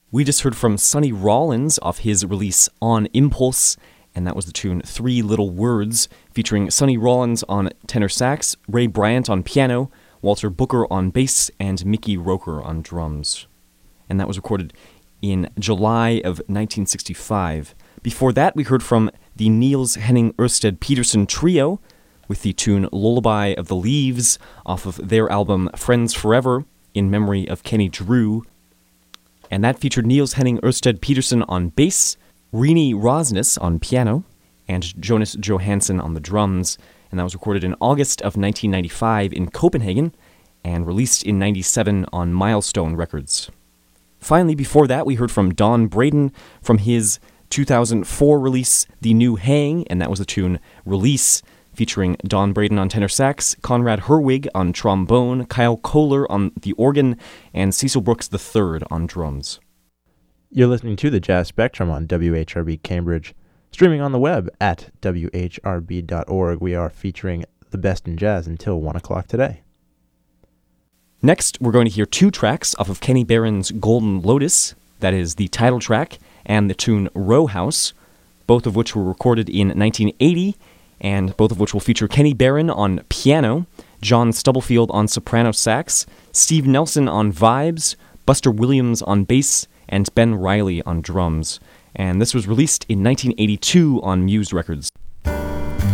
We just heard from Sonny Rollins off his release On Impulse, and that was the tune Three Little Words, featuring Sonny Rollins on tenor sax, Ray Bryant on piano, Walter Booker on bass, and Mickey Roker on drums. And that was recorded in July of 1965. Before that, we heard from the Niels Henning Ørsted Petersen Trio with the tune Lullaby of the Leaves off of their album Friends Forever in memory of Kenny Drew. And that featured Niels Henning Ørsted Petersen on bass, Rini Rosnes on piano, and Jonas Johansson on the drums. And that was recorded in August of 1995 in Copenhagen and released in 1997 on Milestone Records. Finally, before that, we heard from Don Braden from his 2004 release, The New Hang, and that was the tune Release, featuring Don Braden on tenor sax, Conrad Herwig on trombone, Kyle Kohler on the organ, and Cecil Brooks III on drums. You're listening to the Jazz Spectrum on WHRB Cambridge. Streaming on the web at whrb.org, we are featuring the best in jazz until 1 o'clock today. Next, we're going to hear two tracks off of Kenny Barron's Golden Lotus, that is the title track, and the tune Row House, both of which were recorded in 1980, and both of which will feature Kenny Barron on piano, John Stubblefield on soprano sax, Steve Nelson on vibes, Buster Williams on bass, and Ben Riley on drums. And this was released in 1982 on Muse Records.